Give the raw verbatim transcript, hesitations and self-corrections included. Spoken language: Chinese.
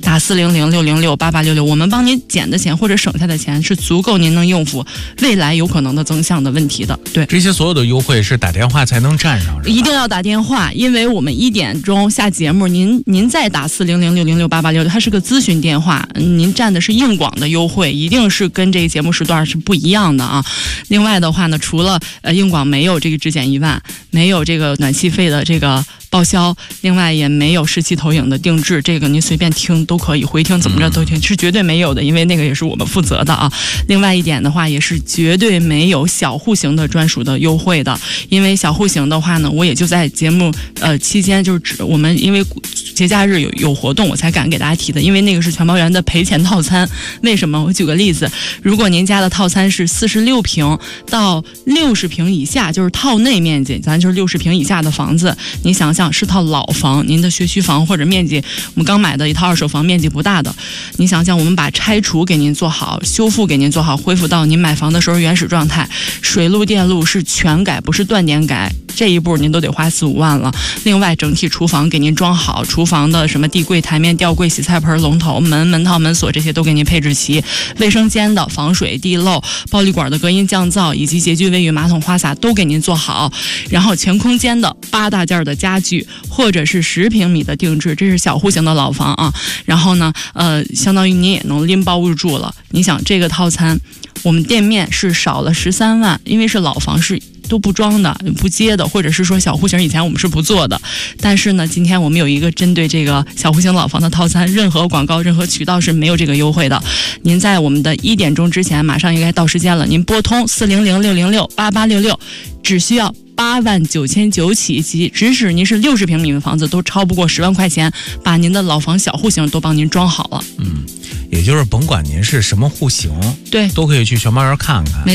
打四零零六零六八八六六，我们帮您减的钱或者省下的钱是足够您能应付未来有可能的增项的问题的。对， 这些所有的优惠是打电话才能占上， 一定要打电话，因为我们一点钟下节目，您您再打四零零六零六八八六六，它是个咨询电话，您占的是硬广的优惠，一定是跟这个节目时段是不一样的啊。另外的话呢，除了呃硬广没有这个只减一万，没有这个暖气费的这个报销，另外也没有实期投影的定制，这个您随便听都可以，回听怎么着都听，是绝对没有的，因为那个也是我们负责的啊。另外一点的话，也是绝对没有小户型的专属的优惠的，因为小户型的话呢，我也就在节目呃期间，就是指我们因为节假日有有活动，我才敢给大家提的，因为那个是全包圆的赔钱套餐。为什么？我举个例子，如果您家的套餐是四十六平到六十平以下，就是套内面积，咱就是六十平以下的房子，你想想是套老房，您的学区房或者面积，我们刚买的一套二手房面积不大的，你想想我们把拆除给您做好，修复给您做好，恢复到您买房的时候原始状态，水路电路是全改，不是断点改，这一步您都得花四五万了。另外整体厨房给您装好，厨房的什么地柜、台面、吊柜、洗菜盆、龙头、门、门套、门锁这些都给您配置齐，卫生间的防水、地漏、玻璃管的隔音降噪以及洁具卫浴、马桶花洒都给您做好，然后全空间的八大件的家具或者是十平米的定制，这是小户型的老房啊。然后呢，呃，相当于您也能拎包入住了。你想这个套餐，我们店面是少了十三万，因为是老房是都不装的、不接的，或者是说小户型以前我们是不做的。但是呢，今天我们有一个针对这个小户型老房的套餐，任何广告、任何渠道是没有这个优惠的。您在我们的一点钟之前，马上应该到时间了，您拨通四零零六零六八八六六，只需要八万九千九起及，即使您是六十平米的房子，都超不过十万块钱，把您的老房小户型都帮您装好了。 嗯，也就是甭管您是什么户型， 对， 都可以去全包园看看。